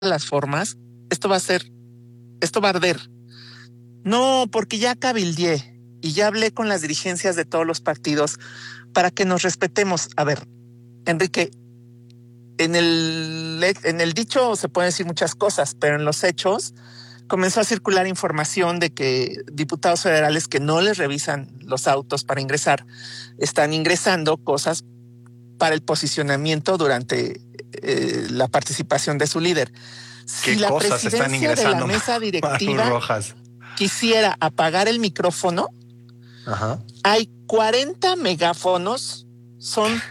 las formas, esto va a arder. No, porque ya cabildeé y ya hablé con las dirigencias de todos los partidos para que nos respetemos. A ver, Enrique, en el dicho se pueden decir muchas cosas, pero en los hechos comenzó a circular información de que diputados federales que no les revisan los autos para ingresar están ingresando cosas para el posicionamiento durante la participación de su líder. ¿Qué si la cosas están ingresando, presidencia de la mesa directiva Rojas? Quisiera apagar el micrófono, Ajá. hay 40 megáfonos, son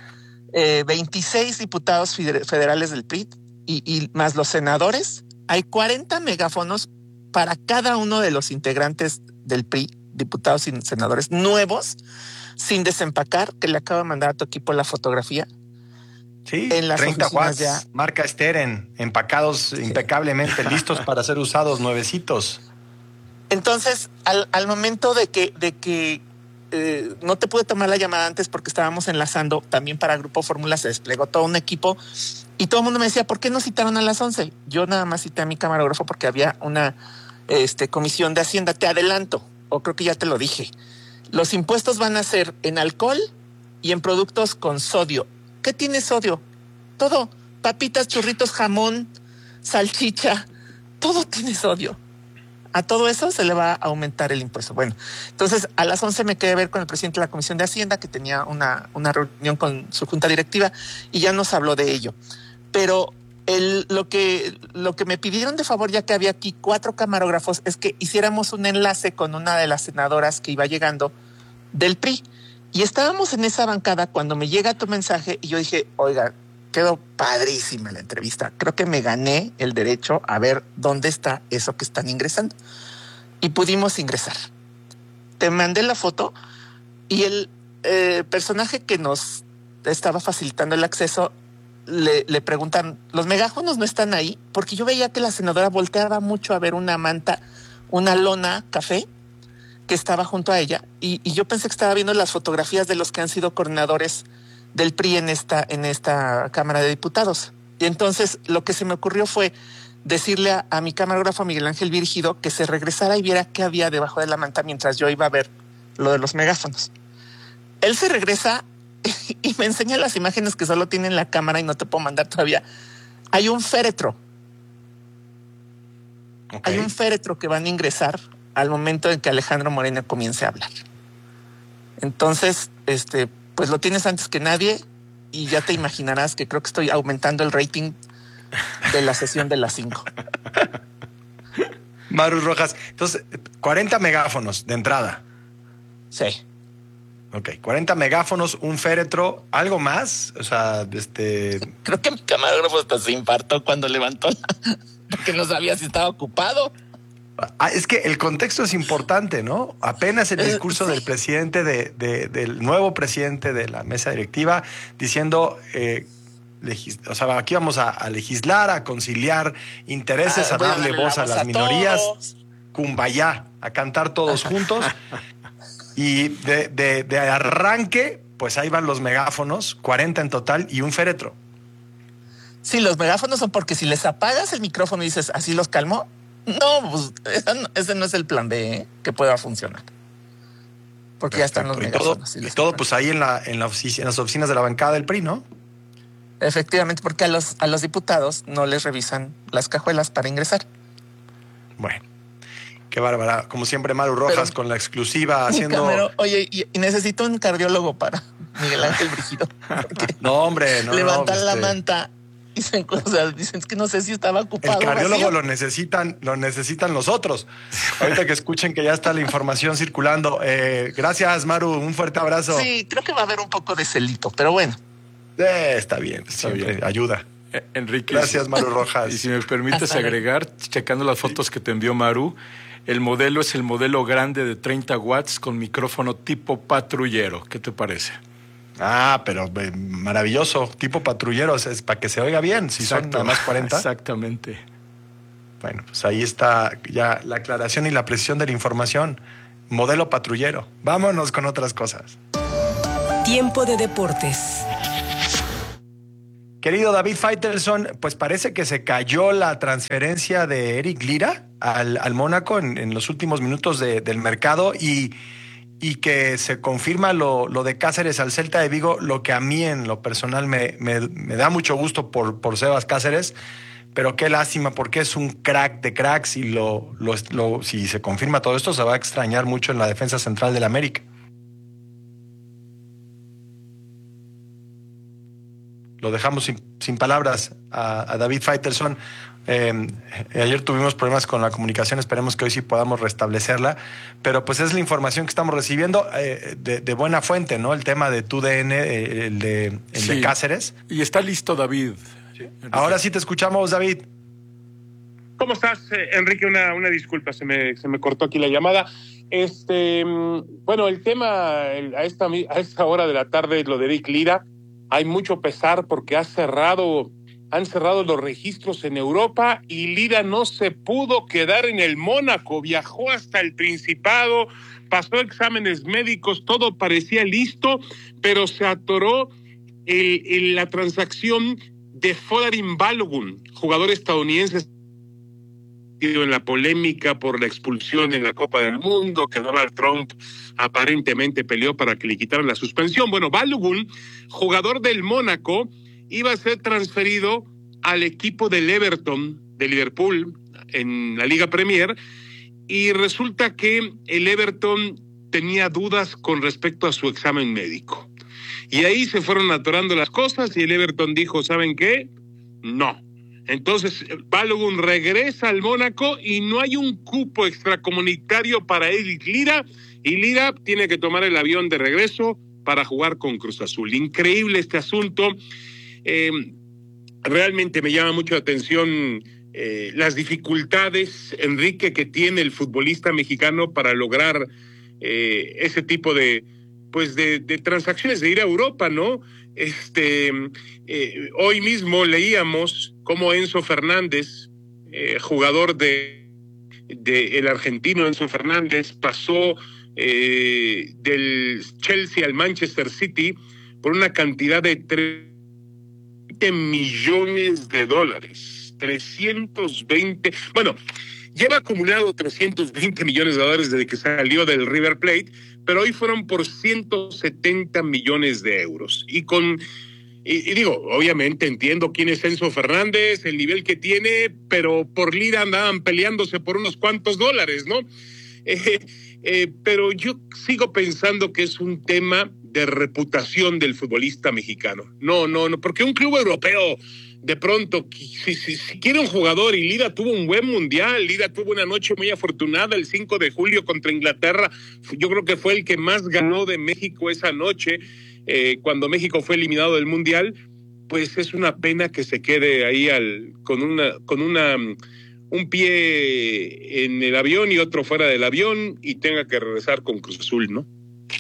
26 diputados federales del PRI y más los senadores. Hay 40 megáfonos para cada uno de los integrantes del PRI, diputados y senadores nuevos, sin desempacar, que le acabo de mandar a tu equipo la fotografía. Sí, en las 30 watts, ya. marca Steren, empacados impecablemente, listos para ser usados, nuevecitos. Entonces, al momento de que no te pude tomar la llamada antes porque estábamos enlazando también para Grupo Fórmula, se desplegó todo un equipo y todo el mundo me decía, ¿por qué no citaron a las 11? Yo nada más cité a mi camarógrafo porque había una comisión de Hacienda. Te adelanto, o creo que ya te lo dije, los impuestos van a ser en alcohol y en productos con sodio. ¿Qué tiene sodio? Todo, papitas, churritos, jamón, salchicha, todo tiene sodio. A todo eso se le va a aumentar el impuesto. Bueno, entonces a las 11 me quedé a ver con el presidente de la Comisión de Hacienda, que tenía una reunión con su junta directiva y ya nos habló de ello. Pero lo que me pidieron de favor, ya que había aquí 4 camarógrafos, es que hiciéramos un enlace con una de las senadoras que iba llegando del PRI. Y estábamos en esa bancada cuando me llega tu mensaje y yo dije, oiga, quedó padrísima la entrevista. Creo que me gané el derecho a ver dónde está eso que están ingresando. Y pudimos ingresar. Te mandé la foto y el personaje que nos estaba facilitando el acceso le preguntan, ¿los megáfonos no están ahí? Porque yo veía que la senadora volteaba mucho a ver una manta, una lona café que estaba junto a ella y yo pensé que estaba viendo las fotografías de los que han sido coordinadores del PRI en esta Cámara de Diputados. Y entonces lo que se me ocurrió fue decirle a mi camarógrafo Miguel Ángel Virgido que se regresara y viera qué había debajo de la manta mientras yo iba a ver lo de los megáfonos. Él se regresa y me enseña las imágenes que solo tiene en la cámara y no te puedo mandar todavía. Hay un féretro. Okay. Hay un féretro que van a ingresar al momento en que Alejandro Moreno comience a hablar. Entonces, pues lo tienes antes que nadie y ya te imaginarás que creo que estoy aumentando el rating de la sesión de las 5. Maru Rojas, entonces, 40 megáfonos de entrada. Sí. Ok, 40 megáfonos, un féretro, ¿algo más? O sea, Creo que mi camarógrafo hasta se infartó cuando levantó porque no sabía si estaba ocupado. Es que el contexto es importante, ¿no? Apenas el discurso del presidente, del nuevo presidente de la mesa directiva, diciendo, o sea, aquí vamos a legislar, a conciliar intereses, a darle voz a las minorías, cumbayá, a cantar todos juntos. Y de arranque, pues ahí van los megáfonos, 40 en total y un féretro. Sí, los megáfonos son porque si les apagas el micrófono y dices, ¿así los calmó? No, pues ese no es el plan B que pueda funcionar. Porque ya están los megáfonos. Y todo pues ahí en las oficinas de la bancada del PRI, ¿no? Efectivamente, porque a los diputados no les revisan las cajuelas para ingresar. Bueno, qué bárbara. Como siempre, Maru Rojas con la exclusiva haciendo... Oye, y necesito un cardiólogo para Miguel Ángel Brígido. No, hombre, no. Levantan la manta. Dicen, es que no sé si estaba ocupado. El cardiólogo lo necesitan los otros. Ahorita que escuchen que ya está la información circulando. Gracias, Maru. Un fuerte abrazo. Sí, creo que va a haber un poco de celito, pero bueno. Está bien. Ayuda. Enrique. Gracias, Maru Rojas. Y si me permites agregar, checando las fotos que te envió Maru, el modelo es el modelo grande de 30 watts con micrófono tipo patrullero. ¿Qué te parece? Pero maravilloso, tipo patrullero, es para que se oiga bien, si son nada más 40. Exactamente. Bueno, pues ahí está ya la aclaración y la precisión de la información. Modelo patrullero. Vámonos con otras cosas. Tiempo de deportes. Querido David Faitelson, pues parece que se cayó la transferencia de Eric Lira al Mónaco en los últimos minutos del mercado y que se confirma lo de Cáceres al Celta de Vigo, lo que a mí en lo personal me da mucho gusto por Sebas Cáceres, pero qué lástima porque es un crack de cracks y si se confirma todo esto se va a extrañar mucho en la defensa central del América. Lo dejamos sin palabras a David Faitelson. Ayer tuvimos problemas con la comunicación, esperemos que hoy sí podamos restablecerla, pero pues es la información que estamos recibiendo de buena fuente, ¿no? El tema de TUDN, el de Cáceres. Y está listo, David. Sí. Ahora sí te escuchamos, David. ¿Cómo estás, Enrique? Una disculpa, se me cortó aquí la llamada. Bueno, el tema a esta hora de la tarde, lo de Eric Lira, hay mucho pesar porque han cerrado los registros en Europa y Lira no se pudo quedar en el Mónaco, viajó hasta el Principado, pasó exámenes médicos, todo parecía listo, pero se atoró la transacción de Folarin Balogun, jugador estadounidense en la polémica por la expulsión en la Copa del Mundo, que Donald Trump aparentemente peleó para que le quitaran la suspensión. Bueno, Balogun, jugador del Mónaco, iba a ser transferido al equipo del Everton de Liverpool en la Liga Premier y resulta que el Everton tenía dudas con respecto a su examen médico. Y ahí se fueron atorando las cosas y el Everton dijo, ¿saben qué? No. Entonces, Balogun regresa al Mónaco y no hay un cupo extracomunitario para Eric Lira y Lira tiene que tomar el avión de regreso para jugar con Cruz Azul. Increíble este asunto. Realmente me llama mucho la atención las dificultades, Enrique, que tiene el futbolista mexicano para lograr ese tipo de transacciones, de ir a Europa, ¿no? Hoy mismo leíamos cómo Enzo Fernández, jugador el argentino Enzo Fernández, pasó del Chelsea al Manchester City por una cantidad de 30 millones de dólares. 320, bueno, lleva acumulado 320 millones de dólares desde que salió del River Plate, pero hoy fueron por 170 millones de euros. Y digo, obviamente entiendo quién es Enzo Fernández, el nivel que tiene, pero por Lira andaban peleándose por unos cuantos dólares, ¿no? Pero yo sigo pensando que es un tema de reputación del futbolista mexicano. No, porque un club europeo, de pronto, si quiere un jugador, y Lira tuvo un buen mundial, Lira tuvo una noche muy afortunada el 5 de julio contra Inglaterra, yo creo que fue el que más ganó de México esa noche, cuando México fue eliminado del mundial, pues es una pena que se quede ahí con un pie en el avión y otro fuera del avión y tenga que regresar con Cruz Azul, ¿no?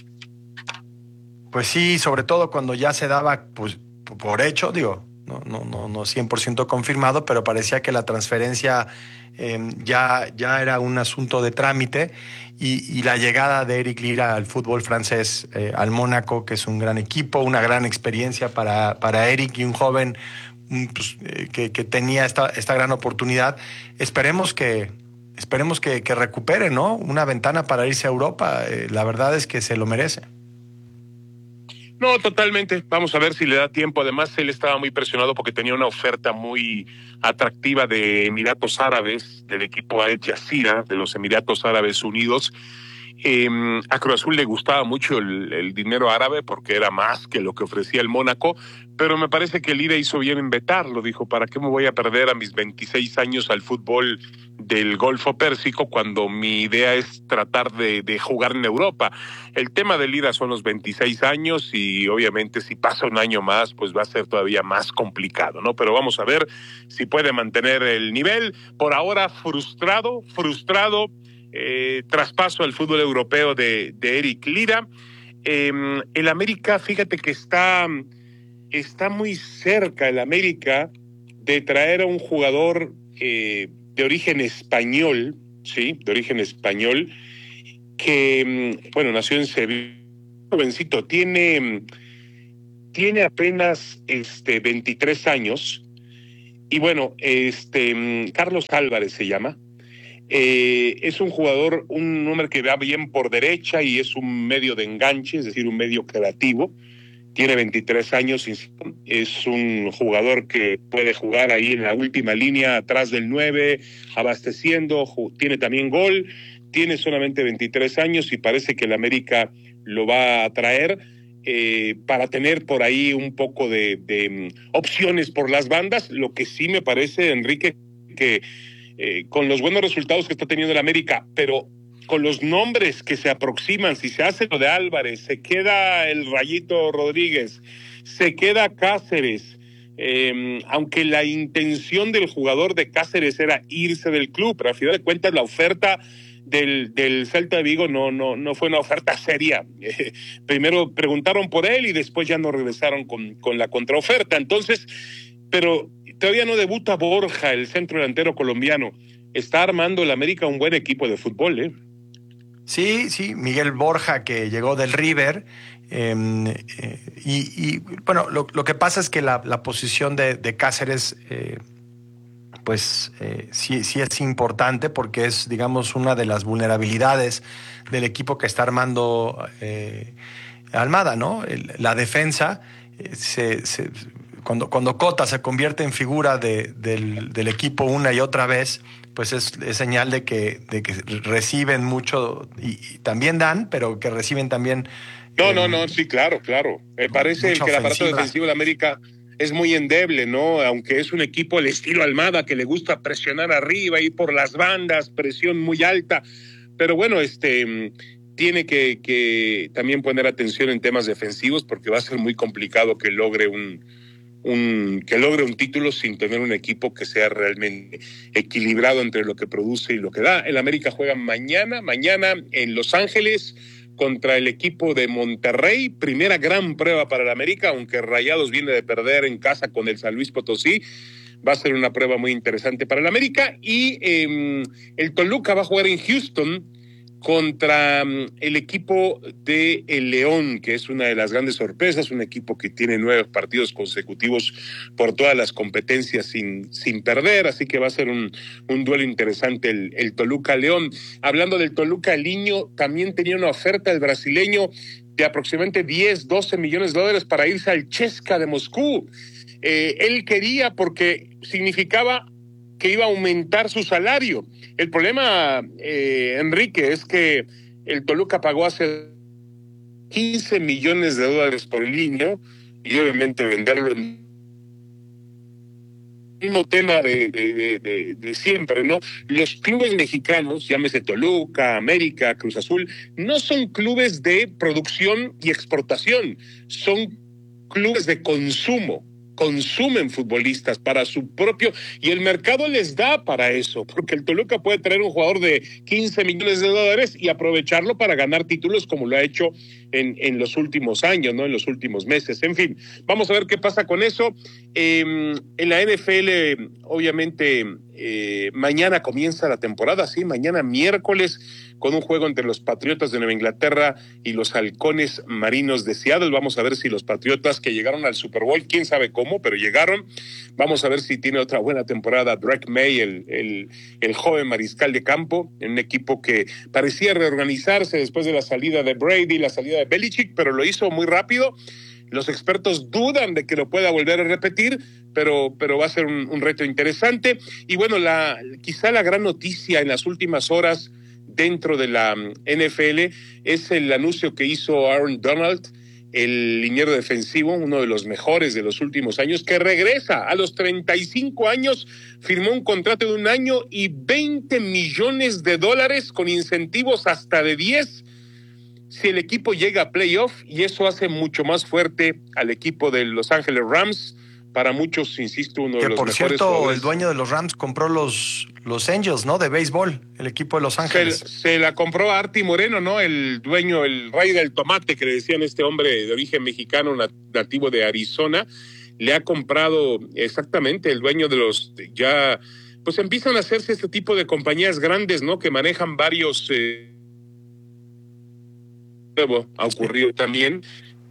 Pues sí, sobre todo cuando ya se daba pues por hecho, digo, no 100% confirmado, pero parecía que la transferencia ya era un asunto de trámite y la llegada de Eric Lira al fútbol francés, al Mónaco, que es un gran equipo, una gran experiencia para Eric y un joven que tenía esta gran oportunidad. Esperemos que recupere, ¿no? Una ventana para irse a Europa. La verdad es que se lo merece. No, totalmente. Vamos a ver si le da tiempo. Además, él estaba muy presionado porque tenía una oferta muy atractiva de Emiratos Árabes, del equipo Al Jazeera de los Emiratos Árabes Unidos. A Cruz Azul le gustaba mucho el dinero árabe porque era más que lo que ofrecía el Mónaco, pero me parece que Lira hizo bien en vetarlo. Dijo, ¿para qué me voy a perder a mis 26 años al fútbol del Golfo Pérsico cuando mi idea es tratar de jugar en Europa? El tema de Lira son los 26 años y obviamente si pasa un año más, pues va a ser todavía más complicado, ¿no? Pero vamos a ver si puede mantener el nivel. Por ahora frustrado, traspaso al fútbol europeo de Eric Lira. El América, fíjate que está muy cerca el América de traer a un jugador de origen español, sí, que, bueno, nació en Sevilla, jovencito, tiene tiene apenas 23 años. Y bueno, Carlos Álvarez se llama. Es un jugador, un hombre que va bien por derecha y es un medio de enganche, es decir, un medio creativo. Tiene 23 años, es un jugador que puede jugar ahí en la última línea, atrás del 9, abasteciendo, tiene también gol, tiene solamente 23 años y parece que el América lo va a traer para tener por ahí un poco de opciones por las bandas. Lo que sí me parece, Enrique, que con los buenos resultados que está teniendo el América, pero con los nombres que se aproximan, si se hace lo de Álvarez, se queda el Rayito Rodríguez, se queda Cáceres, aunque la intención del jugador de Cáceres era irse del club, pero al final de cuentas la oferta del Celta de Vigo no fue una oferta seria. Primero preguntaron por él y después ya no regresaron con la contraoferta. Entonces, pero todavía no debuta Borja, el centro delantero colombiano. Está armando el América un buen equipo de fútbol, ¿eh? Sí, Miguel Borja, que llegó del River. Y bueno, lo que pasa es que la posición de Cáceres, sí es importante porque es, digamos, una de las vulnerabilidades del equipo que está armando Almada, ¿no? La defensa, cuando Cota se convierte en figura del equipo una y otra vez, pues es señal de que reciben mucho y también dan, pero que reciben también. Sí, claro. Parece que el aparato defensivo de América es muy endeble, ¿no? Aunque es un equipo al estilo Almada que le gusta presionar arriba, ir por las bandas, presión muy alta, pero bueno, tiene que también poner atención en temas defensivos porque va a ser muy complicado que logre un título sin tener un equipo que sea realmente equilibrado entre lo que produce y lo que da. El América juega mañana en Los Ángeles contra el equipo de Monterrey, primera gran prueba para el América, aunque Rayados viene de perder en casa con el San Luis Potosí. Va a ser una prueba muy interesante para el América. Y el Toluca va a jugar en Houston contra el equipo de el León, que es una de las grandes sorpresas, un equipo que tiene 9 partidos consecutivos por todas las competencias sin perder, así que va a ser un duelo interesante el Toluca-León. Hablando del Toluca-Liño, también tenía una oferta del brasileño de aproximadamente 10-12 millones de dólares para irse al CSKA de Moscú. Él quería porque significaba que iba a aumentar su salario. El problema, Enrique, es que el Toluca pagó hace 15 millones de dólares por el Liño y obviamente venderlo en mismo tema de siempre, ¿no? Los clubes mexicanos, llámese Toluca, América, Cruz Azul, no son clubes de producción y exportación, son clubes de consumo. Consumen futbolistas para su propio, y el mercado les da para eso, porque el Toluca puede traer un jugador de 15 millones de dólares y aprovecharlo para ganar títulos como lo ha hecho en los últimos años, ¿no? En los últimos meses. En fin, vamos a ver qué pasa con eso. En la NFL, obviamente, mañana comienza la temporada, sí, mañana miércoles, con un juego entre los Patriotas de Nueva Inglaterra y los Halcones Marinos de Seattle. Vamos a ver si los Patriotas, que llegaron al Super Bowl, quién sabe cómo, pero llegaron. Vamos a ver si tiene otra buena temporada Drake May, el joven mariscal de campo, en un equipo que parecía reorganizarse después de la salida de Brady, la salida de Belichick, pero lo hizo muy rápido. Los expertos dudan de que lo pueda volver a repetir, pero va a ser un reto interesante. Y bueno, quizá la gran noticia en las últimas horas dentro de la NFL es el anuncio que hizo Aaron Donald, el liniero defensivo, uno de los mejores de los últimos años, que regresa a los 35 años, firmó un contrato de 1 año y $20 millones con incentivos hasta de 10 si el equipo llega a playoff, y eso hace mucho más fuerte al equipo de Los Ángeles Rams. Para muchos, insisto, uno de los mejores. Que por cierto, el dueño de los Rams compró los Angels, ¿no? De béisbol, el equipo de Los Ángeles. Se la compró a Artie Moreno, ¿no? El dueño, el rey del tomate, que le decían este hombre de origen mexicano, nativo de Arizona. Le ha comprado exactamente el dueño de los. Ya, pues empiezan a hacerse este tipo de compañías grandes, ¿no? Que manejan varios. Ha ocurrido también.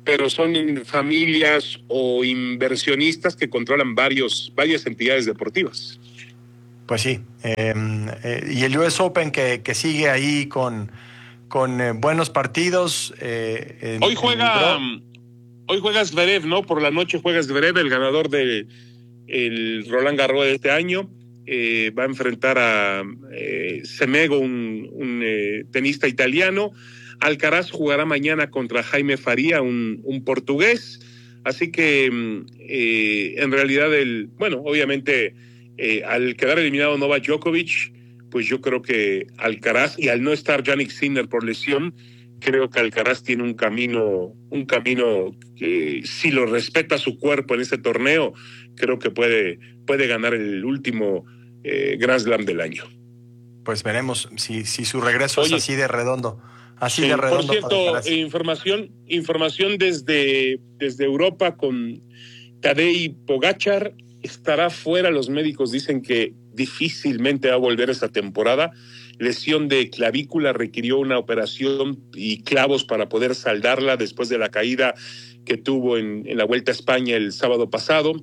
pero son familias o inversionistas que controlan varias entidades deportivas. Pues sí. Y el US Open que sigue ahí con buenos partidos. Hoy juega Zverev, ¿no? Por la noche juega Zverev, el ganador del Roland Garros de este año. Va a enfrentar a Semego, un tenista italiano. Alcaraz jugará mañana contra Jaime Faría, un portugués. Así que en realidad obviamente al quedar eliminado Novak Djokovic, pues yo creo que Alcaraz, y al no estar Jannik Sinner por lesión, creo que Alcaraz tiene un camino que, si lo respeta su cuerpo en este torneo, creo que puede ganar el último Grand Slam del año. Pues veremos si su regreso es así de redondo. Así de redondo. Por cierto, información desde Europa con Tadej Pogačar. Estará fuera, los médicos dicen que difícilmente va a volver esta temporada. Lesión de clavícula, requirió una operación y clavos para poder saldarla después de la caída que tuvo en la Vuelta a España el sábado.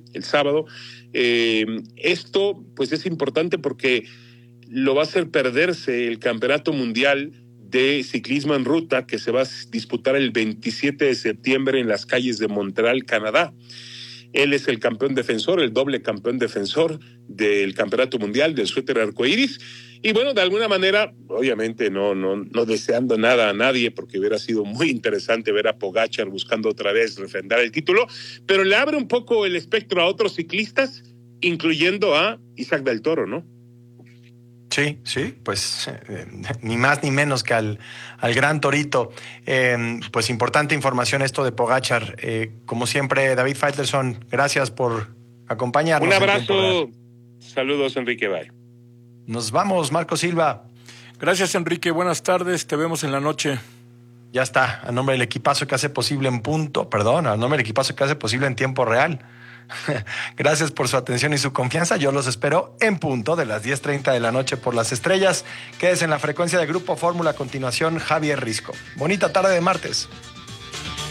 Esto pues es importante porque lo va a hacer perderse el Campeonato Mundial de Ciclismo en Ruta, que se va a disputar el 27 de septiembre en las calles de Montreal, Canadá. Él es el campeón defensor, el doble campeón defensor del Campeonato Mundial del suéter arcoíris. Y bueno, de alguna manera, obviamente no deseando nada a nadie, porque hubiera sido muy interesante ver a Pogačar buscando otra vez refrendar el título, pero le abre un poco el espectro a otros ciclistas, incluyendo a Isaac del Toro, ¿no? Sí, pues ni más ni menos que al gran Torito. Pues importante información esto de Pogačar. Como siempre, David Faitelson, gracias por acompañarnos. Un abrazo. Saludos, Enrique. Bye. Nos vamos, Marco Silva. Gracias, Enrique. Buenas tardes. Te vemos en la noche. Ya está. A nombre del equipazo que hace posible en tiempo real. Gracias por su atención y su confianza. Yo los espero en punto de las 10:30 de la noche por Las Estrellas. Quédese en la frecuencia de Grupo Fórmula. A continuación, Javier Risco. Bonita tarde de martes.